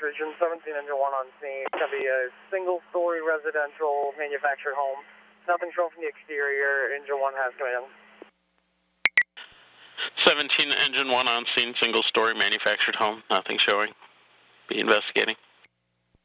Region 17, Engine 1 on scene. It's going to be a single-story residential manufactured home. Nothing shown from the exterior. Engine 1 has come in. 17, Engine 1 on scene, single-story manufactured home. Nothing showing. Be investigating.